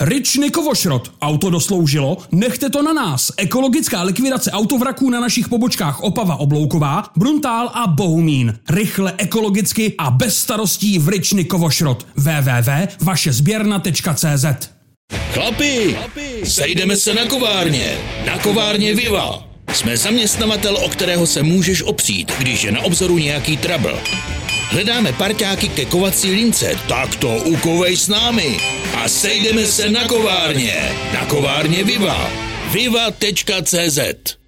Ryčny Kovošrot. Auto dosloužilo? Nechte to na nás. Ekologická likvidace autovraků na našich pobočkách Opava Oblouková, Bruntál a Bohumín. Rychle, ekologicky a bez starostí v Ryčny Kovošrot. www.vašezběrna.cz. Chlapi, sejdeme se na kovárně. Na kovárně Viva. Jsme zaměstnavatel, o kterého se můžeš opřít, když je na obzoru nějaký trouble. Hledáme parťáky ke kovací lince, tak to ukovej s námi. A sejdeme se na kovárně. Na kovárně Viva. Viva.cz